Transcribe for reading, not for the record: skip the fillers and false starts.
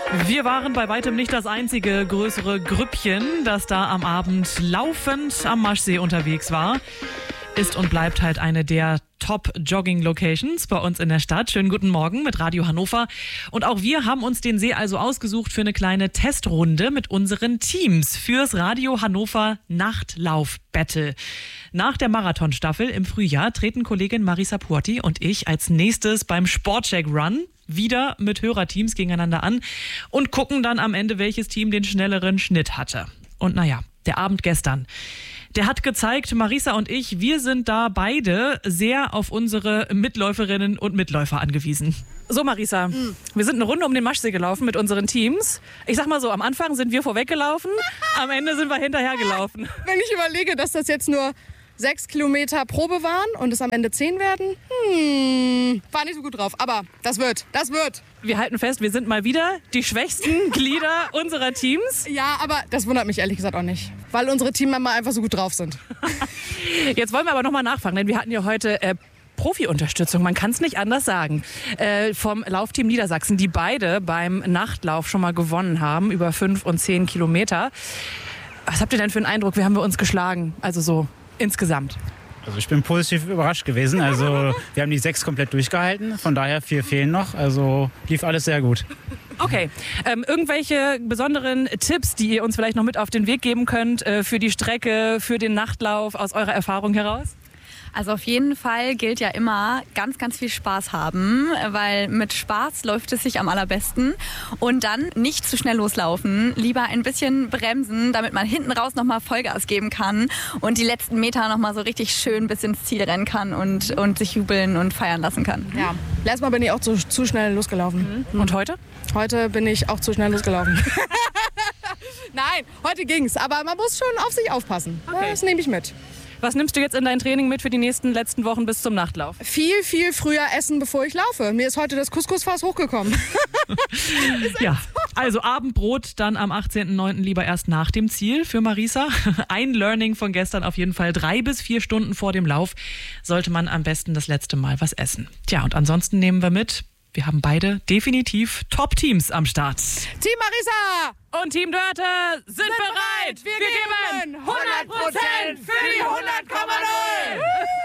Wir waren bei weitem nicht das einzige größere Grüppchen, das da am Abend laufend am Maschsee unterwegs war. Ist und bleibt halt eine der Top-Jogging-Locations bei uns in der Stadt. Schönen guten Morgen mit Radio Hannover. Und auch wir haben uns den See also ausgesucht für eine kleine Testrunde mit unseren Teams fürs Radio Hannover Nachtlauf-Battle. Nach der Marathonstaffel im Frühjahr treten Kollegin Marisa Puotti und ich als nächstes beim Sportcheck Run wieder mit Hörerteams gegeneinander an und gucken dann am Ende, welches Team den schnelleren Schnitt hatte. Und naja, der Abend gestern, der hat gezeigt, Marisa und ich, wir sind da beide sehr auf unsere Mitläuferinnen und Mitläufer angewiesen. So Marisa, wir sind eine Runde um den Maschsee gelaufen mit unseren Teams. Ich sag mal so, am Anfang sind wir vorweggelaufen, am Ende sind wir hinterhergelaufen. Wenn ich überlege, dass das jetzt nur 6 Kilometer Probe waren und es am Ende 10 werden, war nicht so gut drauf. Aber das wird. Wir halten fest, wir sind mal wieder die schwächsten Glieder unserer Teams. Ja, aber das wundert mich ehrlich gesagt auch nicht, weil unsere Teammember einfach so gut drauf sind. Jetzt wollen wir aber nochmal nachfragen, denn wir hatten ja heute Profi-Unterstützung, man kann es nicht anders sagen, vom Laufteam Niedersachsen, die beide beim Nachtlauf schon mal gewonnen haben, über 5 und 10 Kilometer. Was habt ihr denn für einen Eindruck? Wie haben wir uns geschlagen? Also so insgesamt. Also ich bin positiv überrascht gewesen. Also wir haben die 6 komplett durchgehalten, von daher 4 fehlen noch. Also lief alles sehr gut. Okay, irgendwelche besonderen Tipps, die ihr uns vielleicht noch mit auf den Weg geben könnt für die Strecke, für den Nachtlauf aus eurer Erfahrung heraus? Also auf jeden Fall gilt ja immer, ganz, ganz viel Spaß haben, weil mit Spaß läuft es sich am allerbesten. Und dann nicht zu schnell loslaufen, lieber ein bisschen bremsen, damit man hinten raus nochmal Vollgas geben kann und die letzten Meter nochmal so richtig schön bis ins Ziel rennen kann und sich jubeln und feiern lassen kann. Ja, letztes Mal bin ich auch zu schnell losgelaufen. Und heute? Heute bin ich auch zu schnell losgelaufen. Nein, heute ging's, aber man muss schon auf sich aufpassen. Okay. Das nehme ich mit. Was nimmst du jetzt in dein Training mit für die letzten Wochen bis zum Nachtlauf? Viel, viel früher essen, bevor ich laufe. Mir ist heute das Couscous-Fass hochgekommen. Ja, also Abendbrot dann am 18.09. lieber erst nach dem Ziel für Marisa. Ein Learning von gestern auf jeden Fall. 3 bis 4 Stunden vor dem Lauf sollte man am besten das letzte Mal was essen. Tja, und ansonsten nehmen wir mit, wir haben beide definitiv Top-Teams am Start. Team Marisa und Team Dörte sind bereit. Wir geben 100% für die 100,0.